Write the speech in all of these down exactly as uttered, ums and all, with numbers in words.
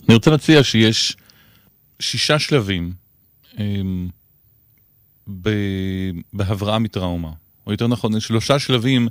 אני רוצה להציע שיש שישה שלבים בהבראה מטראומה, או יותר נכון, שלושה שלבים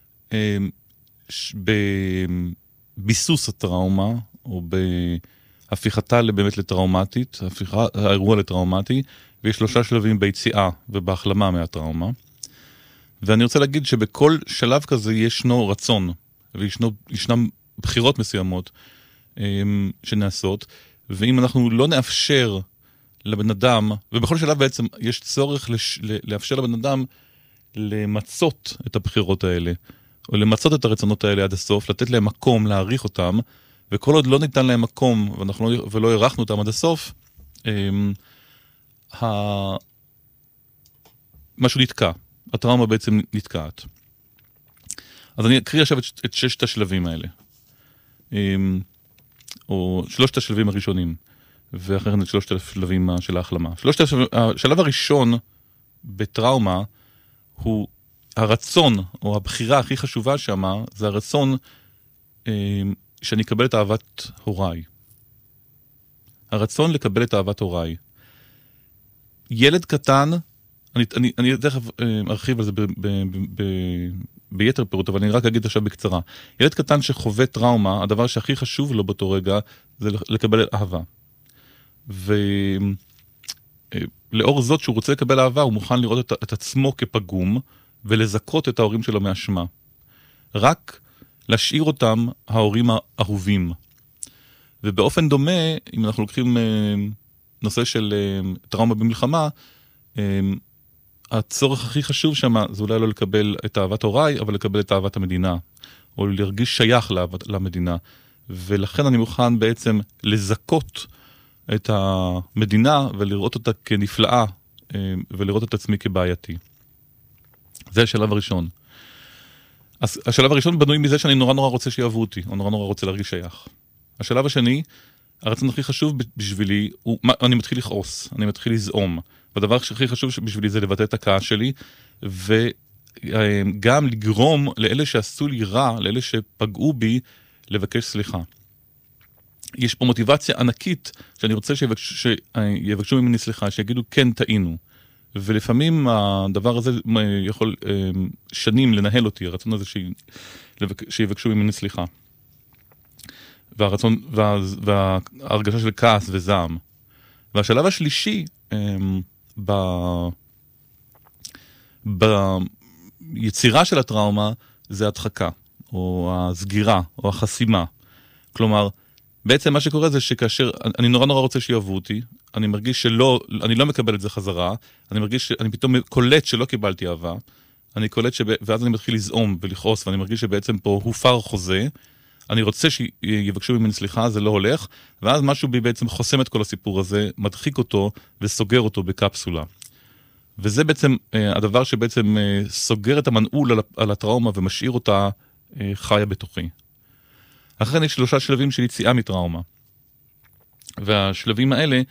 בביסוס הטראומה, או בהפיכתה באמת לטראומטית, האירוע לטראומטי, ויש שלושה שלבים ביציאה ובהחלמה מהטראומה. ואני רוצה להגיד שבכל שלב כזה ישנו רצון, וישנם בחירות מסוימות שנעשות, ואם אנחנו לא נאפשר לבן אדם, ובכל שלב בעצם יש צורך לש, לאפשר לבן אדם למצות את הבחירות האלה, או למצות את הרצונות האלה עד הסוף, לתת להם מקום, להעריך אותם, וכל עוד לא ניתן להם מקום, ואנחנו לא, ולא ערכנו אותם עד הסוף, ה... משהו נתקע. הטראומה בעצם נתקעת. אז אני אקריא עכשיו את, את ששת השלבים האלה. או שלושת השלבים הראשונים, ואחרי כן את שלושת השלבים של ההחלמה. שלושת השלב, השלב הראשון בטראומה הוא הרצון, או הבחירה הכי חשובה שמה, זה הרצון שאני אקבל את אהבת הוריי. הרצון לקבל את אהבת הוריי. ילד קטן, אני, אני, אני תכף ארחיב על זה ב, ב, ב, ב, ביתר פירוט, אבל אני רק אגיד עכשיו בקצרה. ילד קטן שחווה טראומה, הדבר שהכי חשוב לו באותו רגע, זה לקבל אהבה. ולאור זאת שהוא רוצה לקבל אהבה, הוא מוכן לראות את, את עצמו כפגום, ולזכות את ההורים שלו מאשמה. רק להשאיר אותם ההורים האהובים. ובאופן דומה, אם אנחנו לוקחים נושא של טראומה במלחמה, הצורך הכי חשוב שם זה אולי לא לקבל את אהבת הוריי, אבל לקבל את אהבת המדינה, או להרגיש שייך למדינה. ולכן אני מוכן בעצם לזכות את המדינה ולראות אותה כנפלאה, ולראות את עצמי כבעייתי. זה השלב הראשון. אז השלב הראשון בנוי מזה שאני נורא נורא רוצה שיאהבו אותי, או נורא נורא רוצה להרגיש שייך. השלב השני, הרצון הכי חשוב בשבילי, הוא, אני מתחיל לכעוס, אני מתחיל לזעום. והדבר הכי חשוב בשבילי זה לבטא את הכעס שלי, וגם לגרום לאלה שעשו לי רע, לאלה שפגעו בי, לבקש סליחה. יש פה מוטיבציה ענקית, שאני רוצה שיבקשו, שיבקשו ממני סליחה, שיגידו כן, טעינו. ולפעמים הדבר הזה יכול שנים לנהל אותי, הרצון הזה שיבקשו ממני סליחה. והרצון, וה, וההרגשה של כעס וזעם. והשלב השלישי, ב... ביצירה של הטראומה, זה הדחקה, או הסגירה, או החסימה. כלומר, בעצם מה שקורה זה שכאשר, אני נורא נורא רוצה שיאהבו אותי, אני מרגיש שלא, אני לא מקבל את זה חזרה, אני מרגיש שאני פתאום קולט שלא קיבלתי אהבה, אני קולט שב... ואז אני מתחיל לזעום ולכעוס, ואני מרגיש שבעצם פה הופר חוזה, אני רוצה שיבקשו ממני סליחה, זה לא הולך, ואז משהו בי בעצם חוסם את כל הסיפור הזה, מדחיק אותו וסוגר אותו בקפסולה. וזה בעצם הדבר שבעצם סוגר את המנעול על, על הטראומה ומשאיר אותה חיה בתוכי. אחרי יש שלושה שלבים של יציאה מטראומה. והשלבים האלה